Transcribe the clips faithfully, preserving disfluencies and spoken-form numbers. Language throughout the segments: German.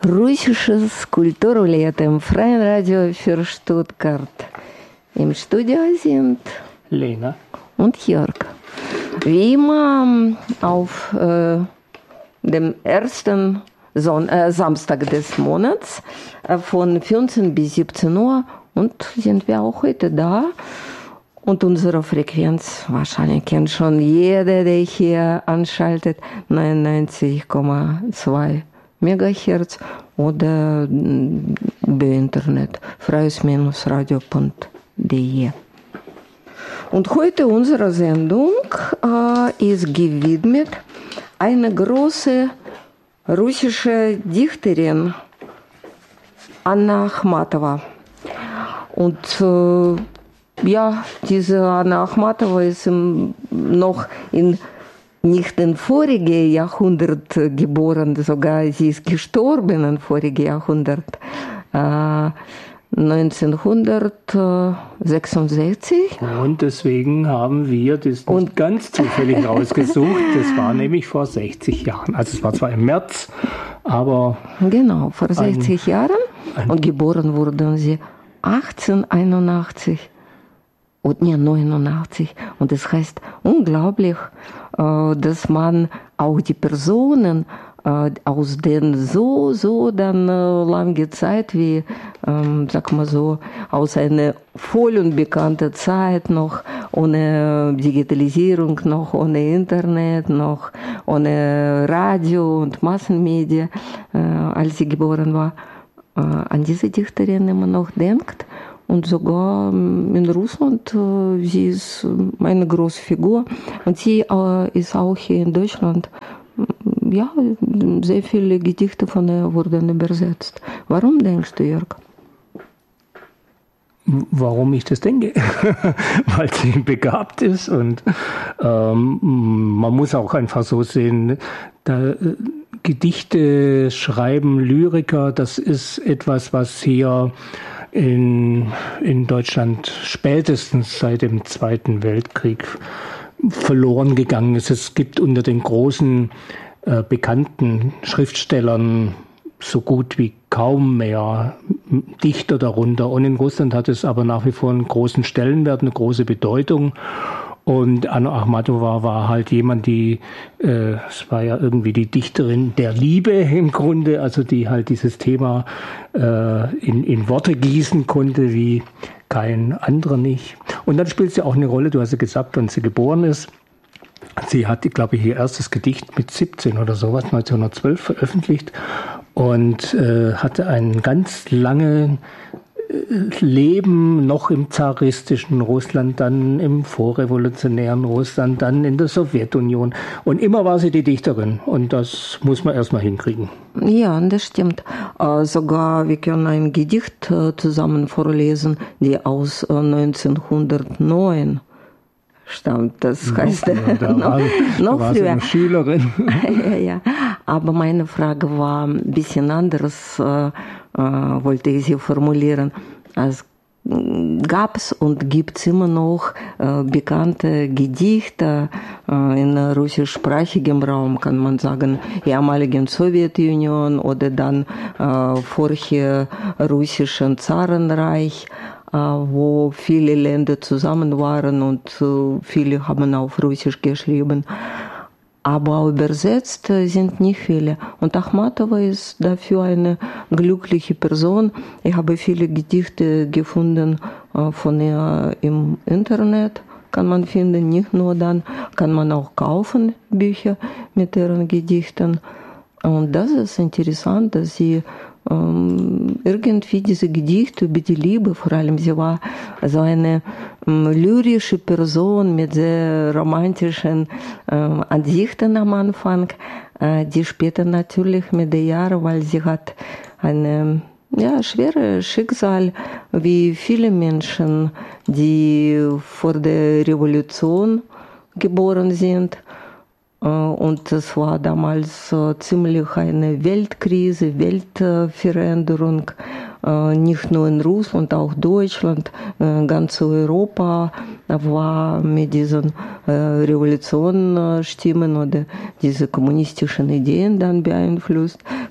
Russisches Kulturleben im Freien Radio für Stuttgart. Im Studio sind Lena und Jörg. Wie immer auf äh, dem ersten Son- äh, Samstag des Monats äh, von fünfzehn bis siebzehn Uhr und sind wir auch heute da. Und unsere Frequenz, wahrscheinlich kennt schon jeder, der hier anschaltet, neunundneunzig Komma zwei Megahertz oder über Internet freies-radio punkt de. Und heute unsere Sendung äh, ist gewidmet eine große russische Dichterin, Anna Akhmatova. Und äh, ja, diese Anna Akhmatova ist im, noch in nicht im vorigen Jahrhundert geboren, sogar sie ist gestorben im vorigen Jahrhundert, äh, neunzehnhundertsechsundsechzig. Und deswegen haben wir das nicht und ganz zufällig rausgesucht. Das war nämlich vor sechzig Jahren. Also es war zwar im März, aber... Genau, vor sechzig ein, Jahren. Und geboren wurden sie achtzehnhunderteinundachtzig. Und nicht neunundachtzig. Und das heißt unglaublich, dass man auch die Personen aus den so, so dann lange Zeit wie, sag mal so, aus einer voll unbekannten Zeit noch, ohne Digitalisierung, noch ohne Internet, noch ohne Radio und Massenmedien, als sie geboren war, an diese Dichterin immer noch denkt. Und sogar in Russland, sie ist eine große Figur. Und sie ist auch hier in Deutschland. Ja, sehr viele Gedichte von ihr wurden übersetzt. Warum denkst du, Jörg? Warum ich das denke? Weil sie begabt ist und ähm, man muss auch einfach so sehen, da, äh, Gedichte schreiben, Lyriker, das ist etwas, was hier in, in Deutschland spätestens seit dem Zweiten Weltkrieg verloren gegangen ist. Es gibt unter den großen äh, bekannten Schriftstellern so gut wie kaum mehr Dichter darunter. Und in Russland hat es aber nach wie vor einen großen Stellenwert, eine große Bedeutung. Und Anna Akhmatova war halt jemand, die, äh, es war ja irgendwie die Dichterin der Liebe im Grunde, also die halt dieses Thema äh, in, in Worte gießen konnte, wie kein anderer nicht. Und dann spielt sie auch eine Rolle, du hast ja gesagt, wann sie geboren ist. Sie hat, glaube ich, ihr erstes Gedicht mit siebzehn oder sowas, neunzehnhundertzwölf veröffentlicht und äh, hatte einen ganz langen Leben noch im zaristischen Russland, dann im vorrevolutionären Russland, dann in der Sowjetunion. Und immer war sie die Dichterin. Und das muss man erstmal hinkriegen. Ja, das stimmt. Äh, sogar, wir können ein Gedicht äh, zusammen vorlesen, die aus äh, neunzehnhundertneun stammt. Das heißt, noch, ja, da war, noch da war früher. Sie eine Schülerin. Ja, ja. Aber meine Frage war ein bisschen anderes, äh, äh, wollte ich sie formulieren. Es gab es und gibt es immer noch äh, bekannte Gedichte äh, in russischsprachigem Raum, kann man sagen, ehemaligen Sowjetunion oder dann äh, vorher russischen Zarenreich, wo viele Länder zusammen waren und viele haben auf Russisch geschrieben. Aber übersetzt sind nicht viele. Und Akhmatova ist dafür eine glückliche Person. Ich habe viele Gedichte gefunden von ihr im Internet. Kann man finden, nicht nur dann, kann man auch kaufen, Bücher mit ihren Gedichten. Und das ist interessant, dass sie ähm, irgendwie diese Gedichte über die Liebe, vor allem sie war so eine ähm, lyrische Person mit sehr romantischen ähm, Ansichten am Anfang, äh, die später natürlich mit den Jahren, weil sie hat eine ja, schweres Schicksal, wie viele Menschen, die vor der Revolution geboren sind. Und es war damals ziemlich eine Weltkrise, Weltveränderung, nicht nur in Russland, auch Deutschland, ganz Europa war mit diesen Revolutionsstimmen oder diese kommunistischen Ideen dann beeinflusst.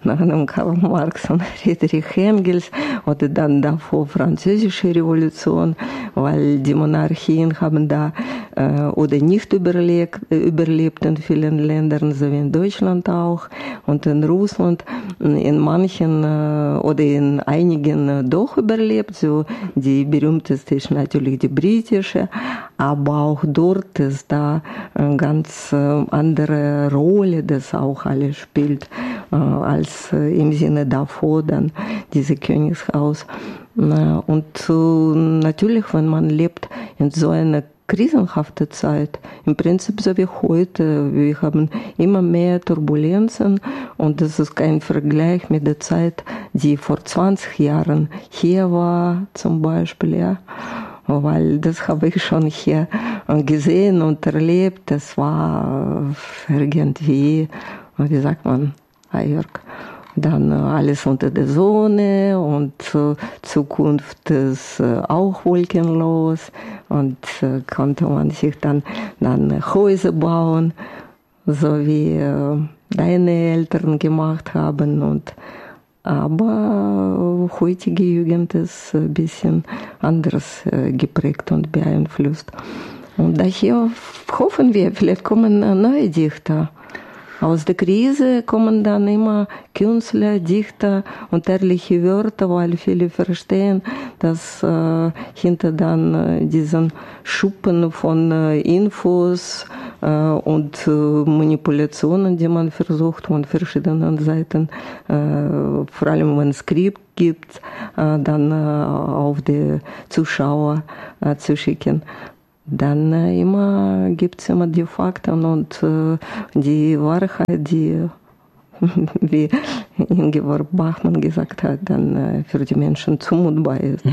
nach einem Karl Marx und Friedrich Engels oder dann davor französische Revolution, weil die Monarchien haben da äh, oder nicht überlebt, überlebt in vielen Ländern, so wie in Deutschland auch und in Russland, in manchen äh, oder in einigen äh, doch überlebt, so die berühmteste ist natürlich die britische, aber auch dort ist da eine ganz äh, andere Rolle, das auch alles spielt, äh, als äh, im Sinne davor dann dieses Königshaus. Äh, und äh, natürlich, wenn man lebt in so einer krisenhafte Zeit, im Prinzip so wie heute. Wir haben immer mehr Turbulenzen und das ist kein Vergleich mit der Zeit, die vor zwanzig Jahren hier war, zum Beispiel, ja. Weil das habe ich schon hier gesehen und erlebt. Das war irgendwie, wie sagt man, Jörg, dann alles unter der Sonne und äh, Zukunft ist äh, auch wolkenlos und äh, konnte man sich dann, dann Häuser bauen, so wie äh, deine Eltern gemacht haben. Und, aber äh, heutige Jugend ist ein bisschen anders äh, geprägt und beeinflusst. Und daher hoffen wir, vielleicht kommen neue Dichter. Aus der Krise kommen dann immer Künstler, Dichter und ehrliche Wörter, weil viele verstehen, dass äh, hinter dann äh, diesen Schuppen von äh, Infos äh, und äh, Manipulationen, die man versucht von verschiedenen Seiten, äh, vor allem wenn es Skript gibt, äh, dann äh, auf die Zuschauer äh, zu schicken. Dann äh, immer gibt es immer die Fakten und äh, die Wahrheit, die, wie Ingeborg Bachmann gesagt hat, dann äh, für die Menschen zumutbar ist.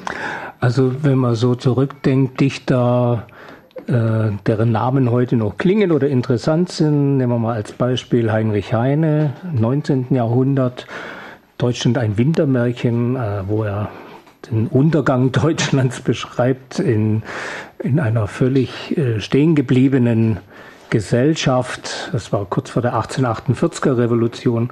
Also wenn man so zurückdenkt, Dichter, äh, deren Namen heute noch klingen oder interessant sind, nehmen wir mal als Beispiel Heinrich Heine, neunzehnten Jahrhundert, Deutschland ein Wintermärchen, äh, wo er den Untergang Deutschlands beschreibt in, in einer völlig äh, stehen gebliebenen Gesellschaft. Das war kurz vor der achtzehnhundertachtundvierziger Revolution.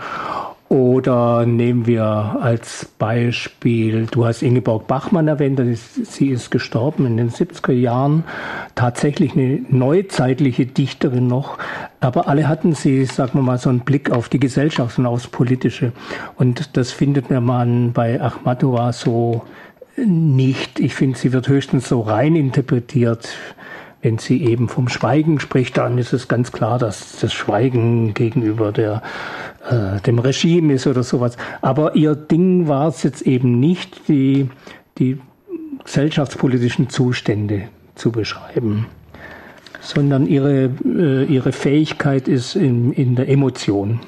Oder nehmen wir als Beispiel, du hast Ingeborg Bachmann erwähnt, sie ist gestorben in den siebziger Jahren, tatsächlich eine neuzeitliche Dichterin noch, aber alle hatten sie, sagen wir mal, so einen Blick auf die Gesellschaft und aufs Politische. Und das findet man bei Akhmatova so nicht. Ich finde, sie wird höchstens so rein interpretiert. Wenn sie eben vom Schweigen spricht, dann ist es ganz klar, dass das Schweigen gegenüber der, äh, dem Regime ist oder sowas. Aber ihr Ding war es jetzt eben nicht, die, die gesellschaftspolitischen Zustände zu beschreiben, sondern ihre, äh, ihre Fähigkeit ist in, in der Emotion.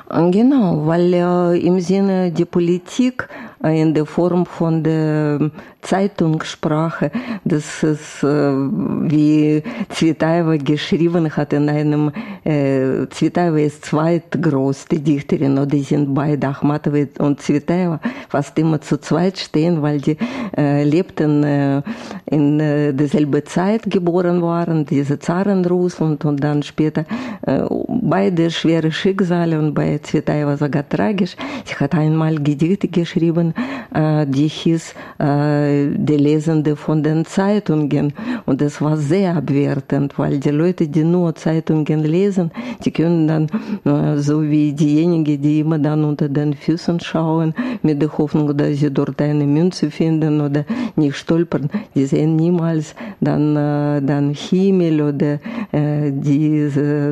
Genau, weil äh, im Sinne der Politik äh, in der Form von der Zeitungssprache, das ist, äh, wie Tsvetaeva geschrieben hat in einem, äh, Tsvetaeva ist zweitgrößte Dichterin, oder sind beide, Akhmatova und Tsvetaeva, fast immer zu zweit stehen, weil die äh, lebten äh, in äh, derselben Zeit geboren waren, diese Zaren Russland und dann später äh, beide schwere Schicksale und bei Tsvetaeva sogar tragisch. Sie hat einmal Gedichte geschrieben, äh, die hieß äh, Die Lesende von den Zeitungen. Und das war sehr abwertend, weil die Leute, die nur Zeitungen lesen, die können dann, äh, so wie diejenigen, die immer dann unter den Füßen schauen, mit der Hoffnung, dass sie dort eine Münze finden oder nicht stolpern, die sehen niemals dann, äh, dann Himmel oder äh, diese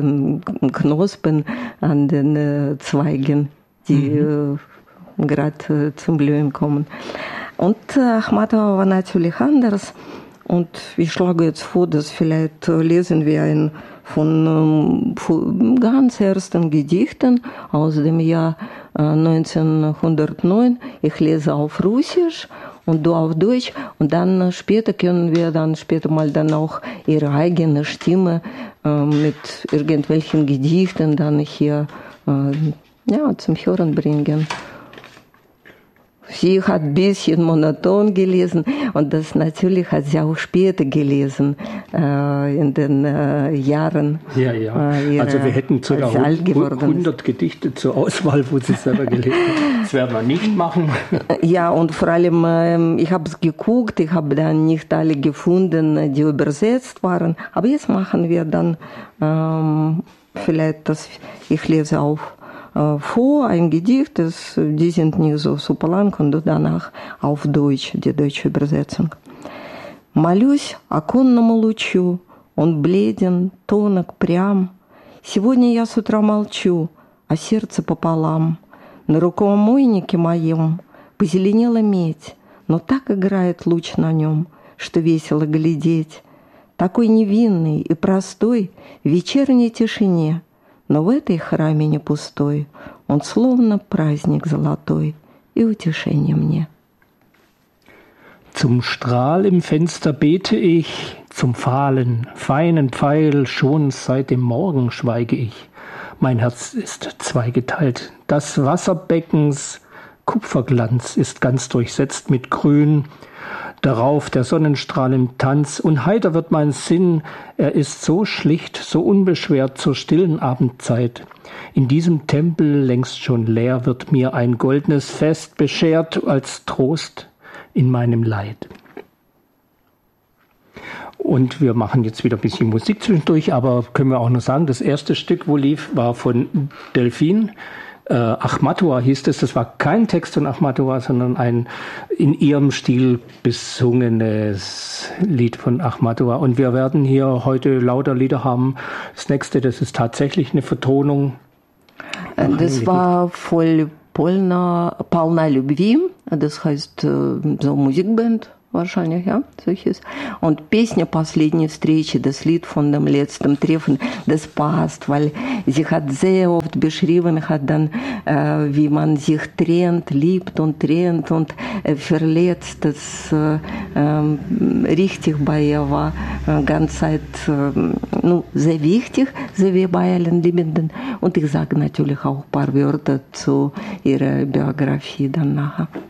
Knospen an den äh, Zweigen, die mhm. äh, gerade äh, zum Blühen kommen. Und äh, Akhmatova war natürlich anders. Und ich schlage jetzt vor, dass vielleicht äh, lesen wir ein von ähm, von ganz ersten Gedichten aus dem Jahr äh, neunzehnhundertneun. Ich lese auf Russisch und du auf Deutsch. Und dann äh, später können wir dann später mal dann auch ihre eigene Stimme äh, mit irgendwelchen Gedichten dann hier äh, ja, zum Hören bringen. sie hat ein bisschen monoton gelesen und das natürlich hat sie auch später gelesen, äh, in den äh, Jahren. Ja, ja. Äh, also wir hätten sogar hundert Gedichte zur Auswahl, wo sie selber gelesen hat. Das werden wir nicht machen. Ja, und vor allem, äh, ich habe es geguckt, ich habe dann nicht alle gefunden, die übersetzt waren, aber jetzt machen wir dann ähm, vielleicht, das, ich lese auf. Vor ein Gedicht, das, die sind nicht so super lang, und danach auf Deutsch, die deutsche Übersetzung. Молюсь оконному лучу, он бледен, тонок, прям. Сегодня я с утра молчу, а сердце пополам. На рукомойнике моем позеленела медь, но так играет луч на нем, что весело глядеть. Такой невинный и простой в вечерней тишине. Но в этой храме не пустой, он словно праздник золотой и утешение мне. Zum Strahl im Fenster bete ich, zum fahlen, feinen Pfeil schon seit dem Morgen schweige ich. Mein Herz ist zweigeteilt, das Wasserbeckens Kupferglanz ist ganz durchsetzt mit Grün. Darauf der Sonnenstrahl im Tanz, und heiter wird mein Sinn, er ist so schlicht, so unbeschwert zur stillen Abendzeit. In diesem Tempel längst schon leer wird mir ein goldenes Fest beschert als Trost in meinem Leid. Und wir machen jetzt wieder ein bisschen Musik zwischendurch, aber können wir auch noch sagen, das erste Stück, wo lief, war von Delphine. Äh, Achmatova hieß es, das war kein Text von Achmatova, sondern ein in ihrem Stil besungenes Lied von Achmatova. Und wir werden hier heute lauter Lieder haben. Das nächste, das ist tatsächlich eine Vertonung. Das war voll полна, полна любви, das heißt so Musikband. Wahrscheinlich, ja, solches. Und Песня «Последней встречи», das Lied von dem letzten Treffen, das passt, weil sie hat sehr oft beschrieben, hat dann, äh, wie man sich trennt, liebt und trennt und äh, verletzt. Das äh, äh, richtig bei ihr war, äh, ganze Zeit äh, ну, sehr wichtig, so wie bei allen Liebenden. Und ich sage natürlich auch ein paar Wörter zu ihrer Biografie dann nachher.